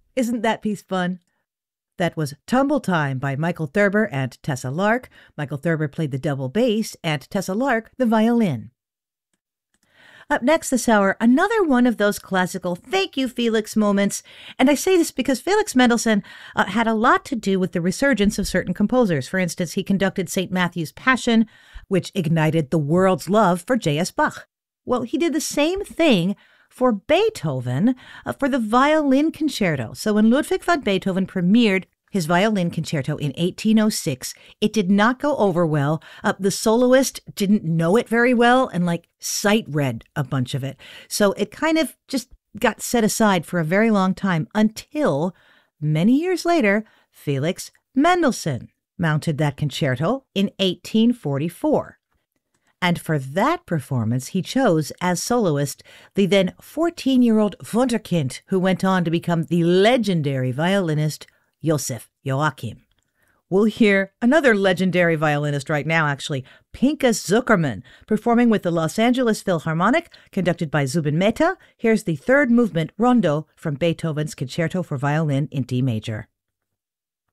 Isn't that piece fun? That was Tumble Time by Michael Thurber and Tessa Lark. Michael Thurber played the double bass and Tessa Lark the violin. Up next this hour, another one of those classical thank you, Felix moments. And I say this because Felix Mendelssohn had a lot to do with the resurgence of certain composers. For instance, he conducted St. Matthew's Passion, which ignited the world's love for J.S. Bach. Well, he did the same thing for Beethoven for the violin concerto. So when Ludwig van Beethoven premiered his violin concerto in 1806, it did not go over well. The soloist didn't know it very well and sight read a bunch of it. So it kind of just got set aside for a very long time until many years later, Felix Mendelssohn mounted that concerto in 1844. And for that performance, he chose as soloist the then 14-year-old Wunderkind, who went on to become the legendary violinist Joseph Joachim. We'll hear another legendary violinist right now, actually, Pinchas Zukerman, performing with the Los Angeles Philharmonic, conducted by Zubin Mehta. Here's the third movement, Rondo, from Beethoven's Concerto for Violin in D major.